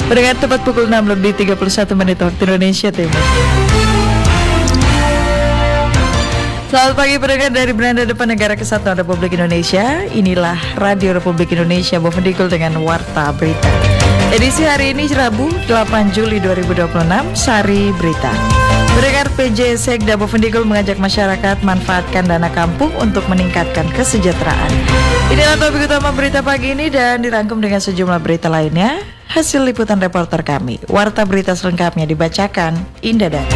Mendengar tepat pukul 6:31 waktu Indonesia Timur. Selamat pagi pendengar dari beranda depan Negara Kesatuan Republik Indonesia. Inilah Radio Republik Indonesia Bovendikul dengan Warta Berita. Edisi hari ini Rabu 8 Juli 2026, Sari Berita. Pendengar, PJ Sekda Bovendikul mengajak masyarakat manfaatkan dana kampung untuk meningkatkan kesejahteraan. Inilah topik utama berita pagi ini dan dirangkum dengan sejumlah berita lainnya. Hasil liputan reporter kami. Warta Berita selengkapnya dibacakan Indah Dani.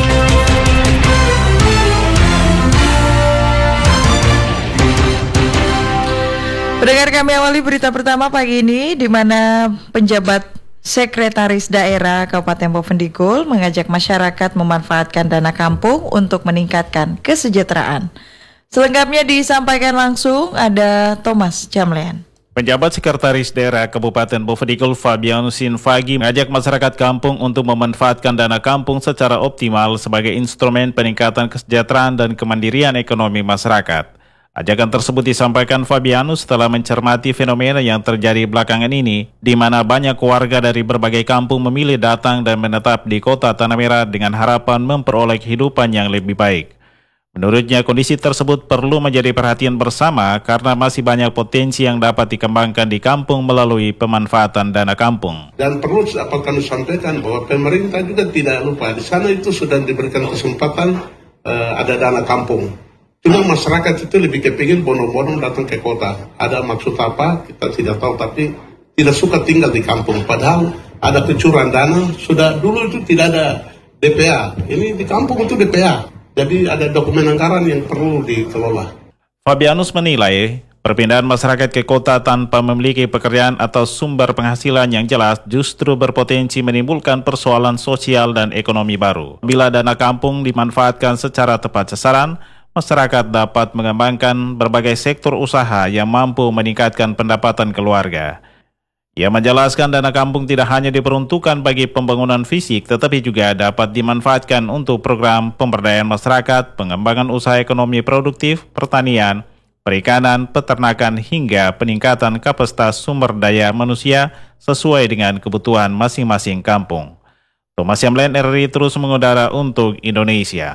Pendengar, kami awali berita pertama pagi ini di mana penjabat Sekretaris Daerah Kabupaten Bovendikul mengajak masyarakat memanfaatkan dana kampung untuk meningkatkan kesejahteraan. Selengkapnya disampaikan langsung ada Thomas Jamlean. Penjabat Sekretaris Daerah Kabupaten Bovendikul Fabianus Sinfagi mengajak masyarakat kampung untuk memanfaatkan dana kampung secara optimal sebagai instrumen peningkatan kesejahteraan dan kemandirian ekonomi masyarakat. Ajakan tersebut disampaikan Fabianus setelah mencermati fenomena yang terjadi belakangan ini, di mana banyak warga dari berbagai kampung memilih datang dan menetap di kota Tanah Merah dengan harapan memperoleh kehidupan yang lebih baik. Menurutnya, kondisi tersebut perlu menjadi perhatian bersama karena masih banyak potensi yang dapat dikembangkan di kampung melalui pemanfaatan dana kampung. Dan perlu dapat kami sampaikan bahwa pemerintah juga tidak lupa, di sana itu sudah diberikan kesempatan ada dana kampung. Cuma masyarakat itu lebih kepingin bondong-bondong datang ke kota. Ada maksud apa, kita tidak tahu, tapi tidak suka tinggal di kampung. Padahal ada kecurangan dana, sudah dulu itu tidak ada DPA. Ini di kampung itu DPA. Jadi ada dokumen anggaran yang perlu dikelola. Fabianus menilai, perpindahan masyarakat ke kota tanpa memiliki pekerjaan atau sumber penghasilan yang jelas justru berpotensi menimbulkan persoalan sosial dan ekonomi baru. Bila dana kampung dimanfaatkan secara tepat sasaran, masyarakat dapat mengembangkan berbagai sektor usaha yang mampu meningkatkan pendapatan keluarga. Ia menjelaskan dana kampung tidak hanya diperuntukkan bagi pembangunan fisik, tetapi juga dapat dimanfaatkan untuk program pemberdayaan masyarakat, pengembangan usaha ekonomi produktif, pertanian, perikanan, peternakan, hingga peningkatan kapasitas sumber daya manusia sesuai dengan kebutuhan masing-masing kampung. Thomas Yamlen, RRI terus mengudara untuk Indonesia.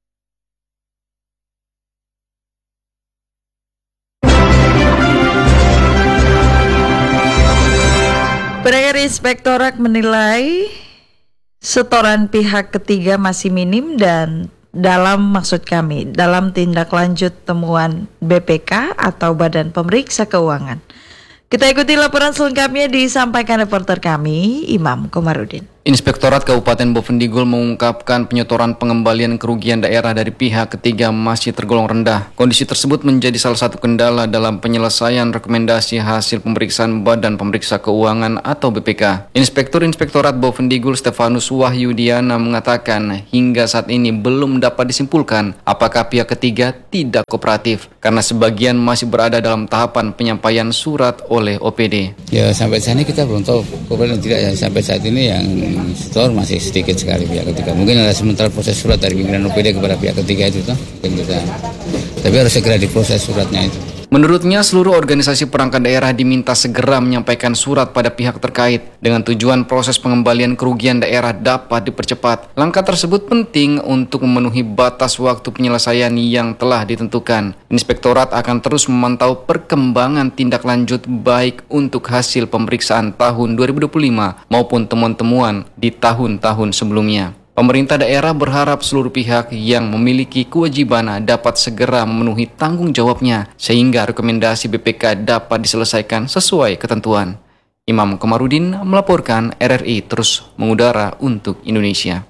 Pendengar, Inspektorat menilai setoran pihak ketiga masih minim dan dalam tindak lanjut temuan BPK atau Badan Pemeriksa Keuangan. Kita ikuti laporan selengkapnya disampaikan reporter kami, Imam Komarudin. Inspektorat Kabupaten Bovendikul mengungkapkan penyetoran pengembalian kerugian daerah dari pihak ketiga masih tergolong rendah. Kondisi tersebut menjadi salah satu kendala dalam penyelesaian rekomendasi hasil pemeriksaan Badan Pemeriksa Keuangan atau BPK. Inspektorat Bovendikul Stefanus Wahyudiana mengatakan hingga saat ini belum dapat disimpulkan apakah pihak ketiga tidak kooperatif karena sebagian masih berada dalam tahapan penyampaian surat oleh OPD. Ya, sampai saat ini kita belum tahu kooperatif tidak ya. Sampai saat ini yang setor masih sedikit sekali pihak ketiga. Mungkin ada sementara proses surat dari pimpinan OPD kepada pihak ketiga itu tapi harus segera diproses suratnya itu. Menurutnya, seluruh organisasi perangkat daerah diminta segera menyampaikan surat pada pihak terkait dengan tujuan proses pengembalian kerugian daerah dapat dipercepat. Langkah tersebut penting untuk memenuhi batas waktu penyelesaian yang telah ditentukan. Inspektorat akan terus memantau perkembangan tindak lanjut baik untuk hasil pemeriksaan tahun 2025 maupun temuan-temuan di tahun-tahun sebelumnya. Pemerintah daerah berharap seluruh pihak yang memiliki kewajiban dapat segera memenuhi tanggung jawabnya sehingga rekomendasi BPK dapat diselesaikan sesuai ketentuan. Imam Komarudin melaporkan, RRI terus mengudara untuk Indonesia.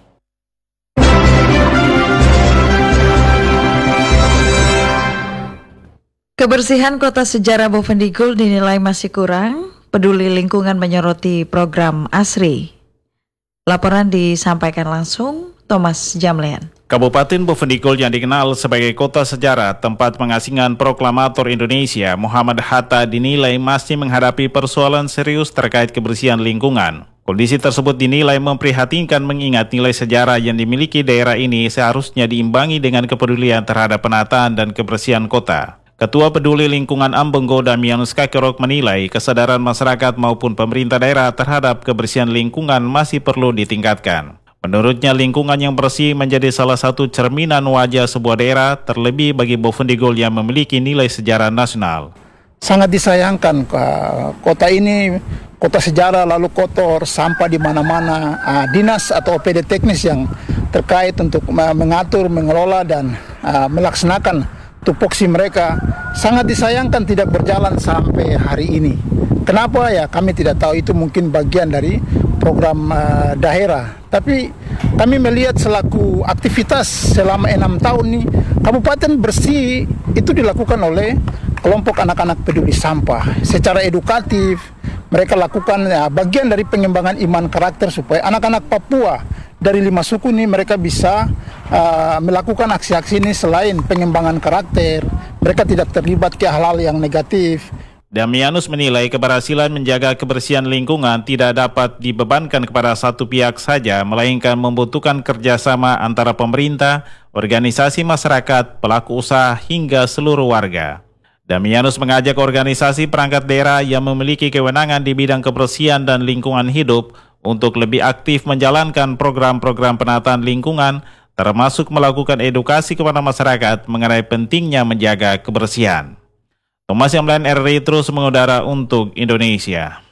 Kebersihan Kota Sejarah Bovendikul dinilai masih kurang. Peduli Lingkungan menyoroti program ASRI. Laporan disampaikan langsung Thomas Jamlean. Kabupaten Bovendikul yang dikenal sebagai kota sejarah tempat pengasingan proklamator Indonesia Muhammad Hatta dinilai masih menghadapi persoalan serius terkait kebersihan lingkungan. Kondisi tersebut dinilai memprihatinkan mengingat nilai sejarah yang dimiliki daerah ini seharusnya diimbangi dengan kepedulian terhadap penataan dan kebersihan kota. Ketua Peduli Lingkungan Ambenggo Damianus Kakerok menilai kesadaran masyarakat maupun pemerintah daerah terhadap kebersihan lingkungan masih perlu ditingkatkan. Menurutnya, lingkungan yang bersih menjadi salah satu cerminan wajah sebuah daerah, terlebih bagi Bovendigul yang memiliki nilai sejarah nasional. Sangat disayangkan kota ini kota sejarah lalu kotor, sampah di mana-mana. Dinas atau OPD teknis yang terkait untuk mengatur, mengelola dan melaksanakan tupoksi mereka sangat disayangkan tidak berjalan sampai hari ini. Kenapa ya kami tidak tahu, itu mungkin bagian dari program daerah. Tapi kami melihat selaku aktivitas selama 6 tahun nih, kabupaten bersih itu dilakukan oleh kelompok anak-anak peduli sampah. Secara edukatif mereka lakukan bagian dari pengembangan iman karakter supaya anak-anak Papua dari 5 suku ini mereka bisa melakukan aksi-aksi ini. Selain pengembangan karakter, mereka tidak terlibat ke hal-hal yang negatif. Damianus menilai keberhasilan menjaga kebersihan lingkungan tidak dapat dibebankan kepada satu pihak saja, melainkan membutuhkan kerjasama antara pemerintah, organisasi masyarakat, pelaku usaha, hingga seluruh warga. Damianus mengajak organisasi perangkat daerah yang memiliki kewenangan di bidang kebersihan dan lingkungan hidup untuk lebih aktif menjalankan program-program penataan lingkungan, termasuk melakukan edukasi kepada masyarakat mengenai pentingnya menjaga kebersihan. Thomas Yamlan, RRI terus mengudara untuk Indonesia.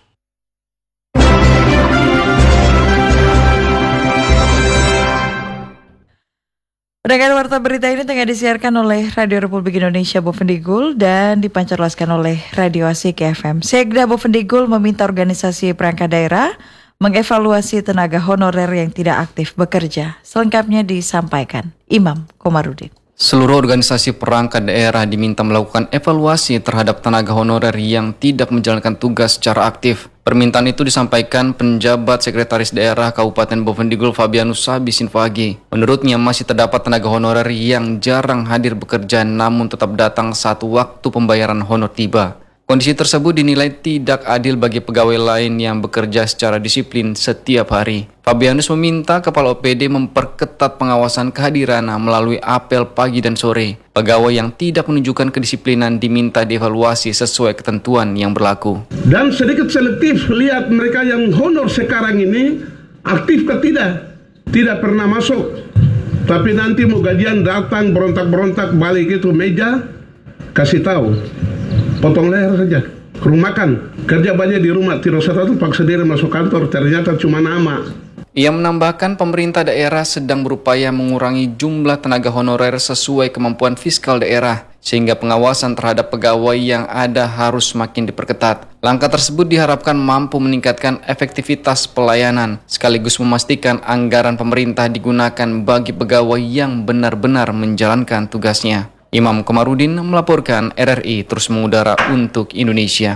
Pendengar warta berita ini tengah disiarkan oleh Radio Republik Indonesia Bovendigul dan dipancarluaskan oleh Radio Asik FM. Sekda Bovendigul meminta organisasi perangkat daerah mengevaluasi tenaga honorer yang tidak aktif bekerja. Selengkapnya disampaikan Imam Komarudin. Seluruh organisasi perangkat daerah diminta melakukan evaluasi terhadap tenaga honorer yang tidak menjalankan tugas secara aktif. Permintaan itu disampaikan penjabat Sekretaris Daerah Kabupaten Bovendigul Fabianus Sabisinvagi. Menurutnya masih terdapat tenaga honorer yang jarang hadir bekerja namun tetap datang saat waktu pembayaran honor tiba. Kondisi tersebut dinilai tidak adil bagi pegawai lain yang bekerja secara disiplin setiap hari. Fabianus meminta Kepala OPD memperketat pengawasan kehadiran melalui apel pagi dan sore. Pegawai yang tidak menunjukkan kedisiplinan diminta dievaluasi sesuai ketentuan yang berlaku. Dan sedikit selektif lihat mereka yang honor sekarang ini aktif ke tidak. Tidak pernah masuk. Tapi nanti mau gajian datang berontak-berontak balik itu meja, kasih tahu. Potong leher saja, ke rumah makan, kerja banyak di rumah, tidak satu paksa diri masuk kantor, ternyata cuma nama. Ia menambahkan pemerintah daerah sedang berupaya mengurangi jumlah tenaga honorer sesuai kemampuan fiskal daerah, sehingga pengawasan terhadap pegawai yang ada harus semakin diperketat. Langkah tersebut diharapkan mampu meningkatkan efektivitas pelayanan, sekaligus memastikan anggaran pemerintah digunakan bagi pegawai yang benar-benar menjalankan tugasnya. Imam Komarudin melaporkan, RRI terus mengudara untuk Indonesia.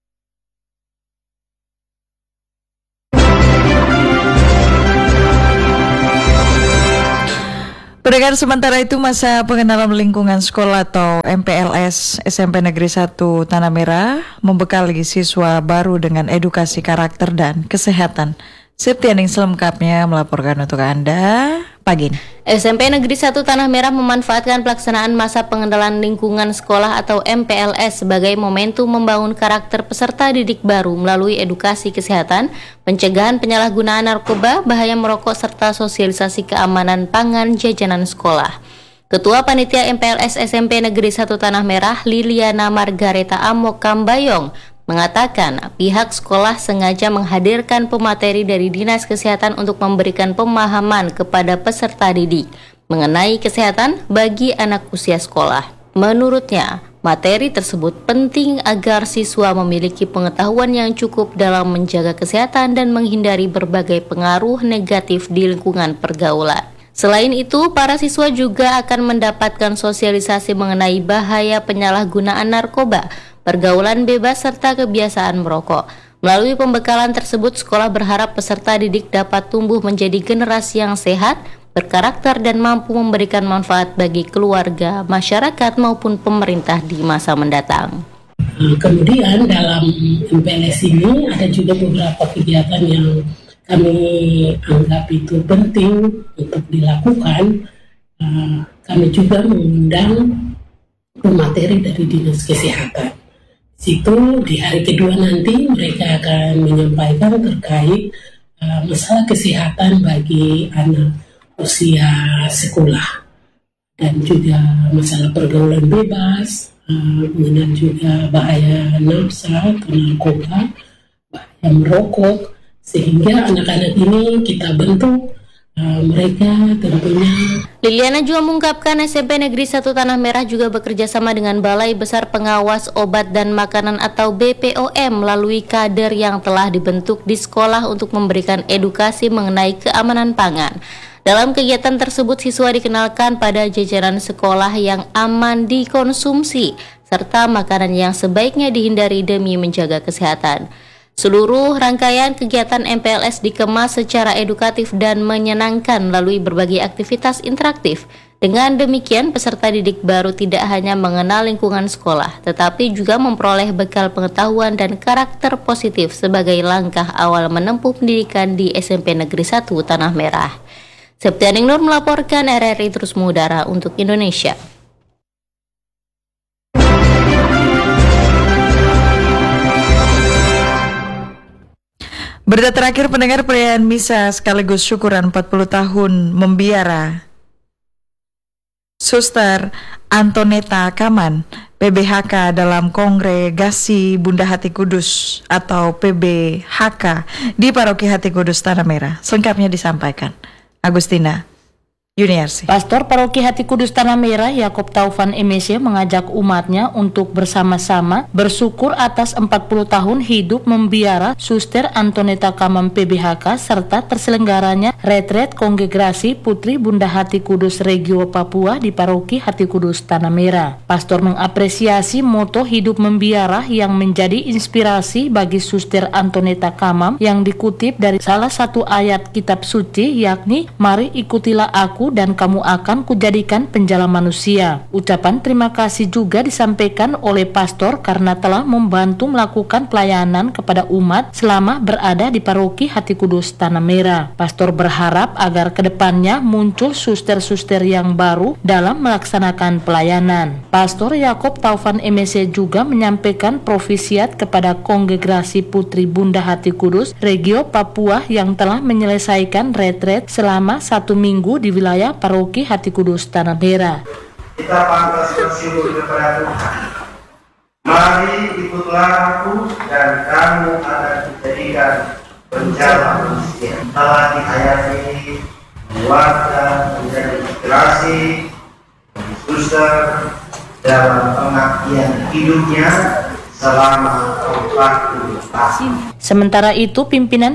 Pendengar, sementara itu masa pengenalan lingkungan sekolah atau MPLS SMP Negeri 1 Tanah Merah membekali siswa baru dengan edukasi karakter dan kesehatan. Septianing selengkapnya melaporkan untuk Anda pagi ini. SMP Negeri 1 Tanah Merah memanfaatkan pelaksanaan masa pengenalan lingkungan sekolah atau MPLS sebagai momentum membangun karakter peserta didik baru melalui edukasi kesehatan, pencegahan penyalahgunaan narkoba, bahaya merokok, serta sosialisasi keamanan pangan jajanan sekolah. Ketua Panitia MPLS SMP Negeri 1 Tanah Merah, Liliana Margareta Amok Kambayong, mengatakan pihak sekolah sengaja menghadirkan pemateri dari Dinas Kesehatan untuk memberikan pemahaman kepada peserta didik mengenai kesehatan bagi anak usia sekolah. Menurutnya, materi tersebut penting agar siswa memiliki pengetahuan yang cukup dalam menjaga kesehatan dan menghindari berbagai pengaruh negatif di lingkungan pergaulan. Selain itu, para siswa juga akan mendapatkan sosialisasi mengenai bahaya penyalahgunaan narkoba, pergaulan bebas, serta kebiasaan merokok. Melalui pembekalan tersebut, sekolah berharap peserta didik dapat tumbuh menjadi generasi yang sehat, berkarakter, dan mampu memberikan manfaat bagi keluarga, masyarakat, maupun pemerintah di masa mendatang. Kemudian dalam MPLS ini ada juga beberapa kegiatan yang kami anggap itu penting untuk dilakukan. Kami juga mengundang materi dari Dinas Kesehatan. Situ di hari kedua nanti mereka akan menyampaikan terkait masalah kesehatan bagi anak usia sekolah dan juga masalah pergaulan bebas, kemudian juga bahaya nafsa atau narkoba, bahaya merokok, sehingga anak-anak ini kita bentuk mereka tentunya. Liliana juga mengungkapkan SMP Negeri 1 Tanah Merah juga bekerja sama dengan Balai Besar Pengawas Obat dan Makanan atau BPOM melalui kader yang telah dibentuk di sekolah untuk memberikan edukasi mengenai keamanan pangan. Dalam kegiatan tersebut, siswa dikenalkan pada jajanan sekolah yang aman dikonsumsi serta makanan yang sebaiknya dihindari demi menjaga kesehatan. Seluruh rangkaian kegiatan MPLS dikemas secara edukatif dan menyenangkan melalui berbagai aktivitas interaktif. Dengan demikian, peserta didik baru tidak hanya mengenal lingkungan sekolah, tetapi juga memperoleh bekal pengetahuan dan karakter positif sebagai langkah awal menempuh pendidikan di SMP Negeri 1 Tanah Merah. Septianing Nur melaporkan, RRI terus mengudara untuk Indonesia. Berita terakhir, pendengar, perayaan misa sekaligus syukuran 40 tahun membiara Suster Antoneta Kaman PBHK dalam Kongregasi Bunda Hati Kudus atau PBHK di Paroki Hati Kudus Tanah Merah. Selengkapnya disampaikan Agustina Yuniarsi. Pastor Paroki Hati Kudus Tanah Merah Yakob Taufan MSC mengajak umatnya untuk bersama-sama bersyukur atas 40 tahun hidup membiara Suster Antoneta Kamam PBHK serta terselenggaranya retret Kongregasi Putri Bunda Hati Kudus Regio Papua di Paroki Hati Kudus Tanah Merah. Pastor mengapresiasi moto hidup membiara yang menjadi inspirasi bagi Suster Antoneta Kamam yang dikutip dari salah satu ayat kitab suci, yakni mari ikutilah aku dan kamu akan kujadikan penjala manusia. Ucapan terima kasih juga disampaikan oleh pastor karena telah membantu melakukan pelayanan kepada umat selama berada di Paroki Hati Kudus Tanah Merah. Pastor berharap agar kedepannya muncul suster-suster yang baru dalam melaksanakan pelayanan. Pastor Yakob Taufan MSC juga menyampaikan profisiat kepada Kongregasi Putri Bunda Hati Kudus Regio Papua yang telah menyelesaikan retret selama 1 minggu di wilayah Paroki Hati Kudus Tanah Merah. Kita pantas bersyukur kepada Tuhan. Mari ikutlah aku dan kamu akan dijadikan penjala manusia. Telah dihayati warga menjadi inspirasi suster dalam pengabdian hidupnya selama 40 tahun. Sementara itu pimpinan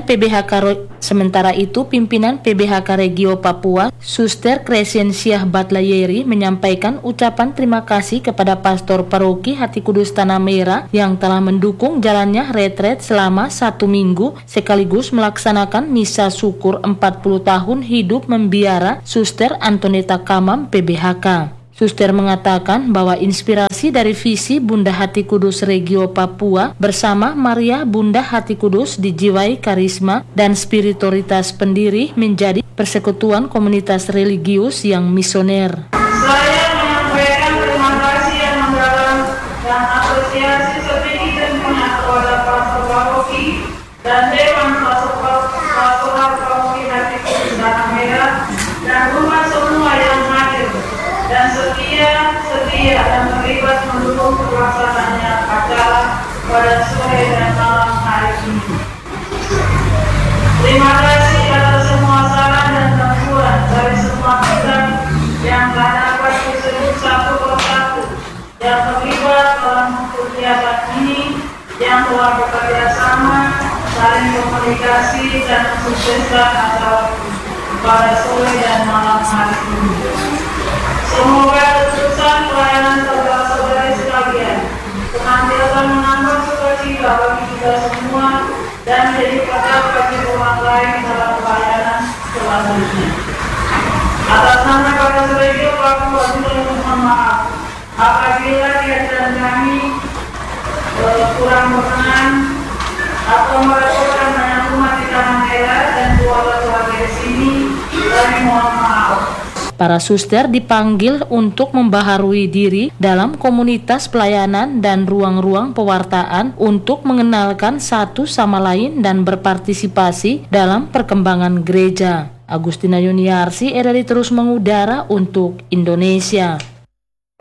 PBHK Regio Papua, Suster Crescentia Batlayeri menyampaikan ucapan terima kasih kepada Pastor Paroki Hati Kudus Tanah Merah yang telah mendukung jalannya retret selama 1 minggu sekaligus melaksanakan misa syukur 40 tahun hidup membiara Suster Antoneta Kamam PBHK. Suster mengatakan bahwa inspirasi dari visi Bunda Hati Kudus Regio Papua bersama Maria Bunda Hati Kudus dijiwai karisma dan spiritualitas pendiri menjadi persekutuan komunitas religius yang misioner. Saya menyampaikan terima kasih yang mendalam dan apresiasi setinggi tingginya kepada Pastor Paroki dan Dewan Pastoral Paroki Hati Kudus Tanah Merah dan umat semua yang hadir dan setia dan terlibat mendukung pelaksanaannya acara pada sore dan malam hari ini. Terima kasih atas semua saran dan bantuan dari semua kita yang tak dapat disebut satu persatu yang terlibat dalam kegiatan ini, yang telah bekerja sama, saling komunikasi dan mensukseskan acara pada sore dan malam hari ini. Semoga keputusan pelayanan saudara-saudari sekalian senantiasa menambah sukacita bagi kita semua dan menjadi berkat bagi umat lain dalam pelayanan selanjutnya. Atas nama Kapolres Regio Papua juga mohon maaf apabila kehadiran kami kurang berkenan atau merepotkan banyak umat di Tanah Merah dan keluarga-keluarga di sini. Kami mohon maaf. Para suster dipanggil untuk membaharui diri dalam komunitas pelayanan dan ruang-ruang pewartaan untuk mengenalkan satu sama lain dan berpartisipasi dalam perkembangan gereja. Agustina Yuniarsi, RRI terus mengudara untuk Indonesia.